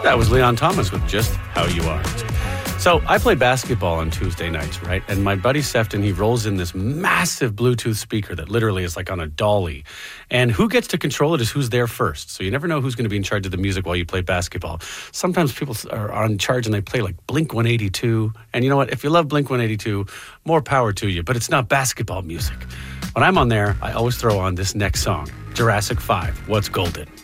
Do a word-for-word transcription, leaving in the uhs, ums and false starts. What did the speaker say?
That was Leon Thomas with Just How You Are. So I play basketball on Tuesday nights, right? And my buddy Sefton, he rolls in this massive Bluetooth speaker that literally is like on a dolly. And who gets to control it is who's there first. So you never know who's going to be in charge of the music while you play basketball. Sometimes people are on charge and they play like Blink one eighty-two. And you know what? If you love Blink one eighty-two, more power to you. But it's not basketball music. When I'm on there, I always throw on this next song, Jurassic five, What's Golden?